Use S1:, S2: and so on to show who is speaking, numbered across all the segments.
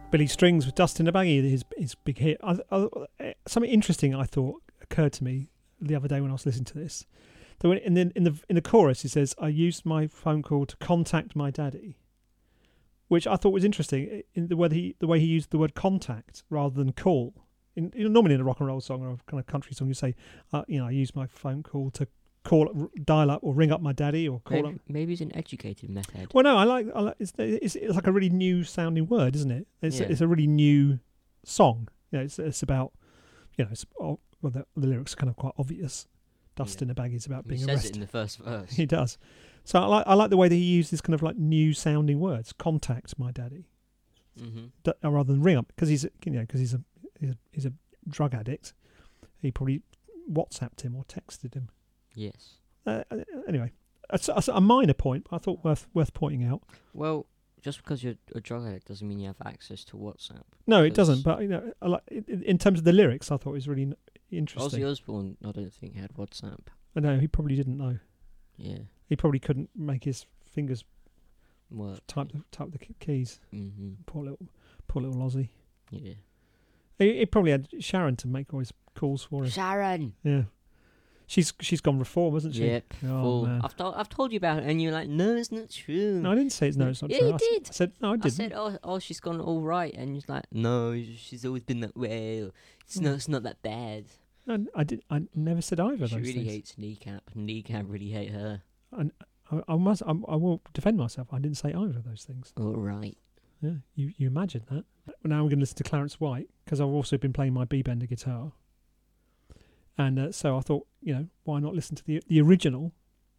S1: Billy Strings with Dust in a Baggie, his big hit. Something interesting I thought occurred to me the other day when I was listening to this. So in the chorus, he says, "I used my phone call to contact my daddy," which I thought was interesting in the way he used the word contact rather than call. Normally in a rock and roll song or a kind of country song, you say, I used my phone call to dial up or ring up my daddy or call up.
S2: Maybe it's an educated method.
S1: Well, no, I like it's like a really new sounding word, isn't it? It's a really new song. It's about, the lyrics are kind of quite obvious. Dust in a Baggie is about being arrested.
S2: He says it in the first verse.
S1: He does. So I like the way that he uses kind of like new sounding words. Contact my daddy, rather than ring up, because he's a drug addict. He probably WhatsApped him or texted him.
S2: Yes.
S1: Anyway, a minor point, but I thought worth pointing out.
S2: Well, just because you're a drug addict doesn't mean you have access to WhatsApp.
S1: No, it doesn't. But in terms of the lyrics, I thought it was really interesting.
S2: Ozzy Osbourne, I don't think had WhatsApp.
S1: I know he probably didn't know.
S2: Yeah.
S1: He probably couldn't make his fingers
S2: work.
S1: Type the keys.
S2: Mm-hmm.
S1: Poor little Ozzy.
S2: Yeah.
S1: He probably had Sharon to make all his calls for him.
S2: Sharon.
S1: Yeah. She's gone reform, hasn't she?
S2: Yep.
S1: Oh, man.
S2: I've told you about it, and you're like, no, it's not true.
S1: No, I didn't say it's not true.
S2: Yeah, you did.
S1: I said no, I didn't.
S2: I said, oh, she's gone all right, and you're like, no, she's always been that way. It's not that bad.
S1: No, I never said either of those
S2: things. She really
S1: hates
S2: Kneecap. Kneecap really hate her.
S1: And I will defend myself. I didn't say either of those things.
S2: All right.
S1: Yeah, you imagine that. Now I'm going to listen to Clarence White, because I've also been playing my B-Bender guitar. And so I thought, why not listen to the original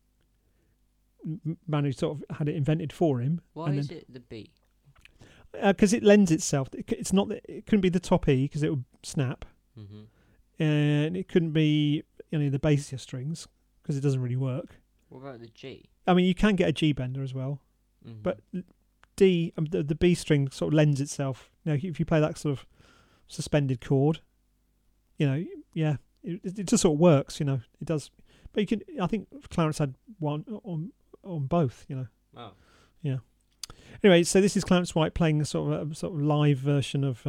S1: man who sort of had it invented for him?
S2: Why is it the B?
S1: Because it lends itself. It's not. It couldn't be the top E because it would snap, and it couldn't be the bassier strings because it doesn't really work.
S2: What about the G?
S1: I mean, you can get a G bender as well, but D, the B string sort of lends itself. If you play that sort of suspended chord, yeah. It just sort of works, it does. But you can. I think Clarence had one on both,
S2: Oh.
S1: Yeah. Anyway, so this is Clarence White playing a sort of live version of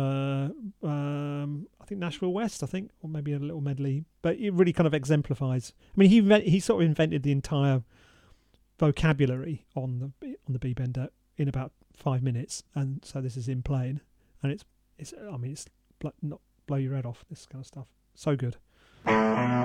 S1: I think Nashville West, or maybe a little medley. But it really kind of exemplifies. I mean, he sort of invented the entire vocabulary on the B-Bender in about 5 minutes, and so this is him playing, and it's not blow your head off, this kind of stuff. So good.